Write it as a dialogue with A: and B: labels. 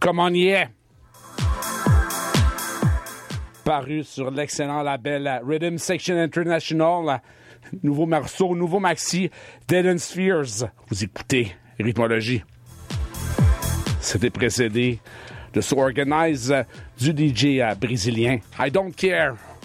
A: Come On Yeah. Paru sur l'excellent label Rhythm Section International. Nouveau morceau, nouveau maxi, Dead and Spheres. Vous écoutez Rythmologie. C'était précédé de So Organize du DJ brésilien I Don't Care.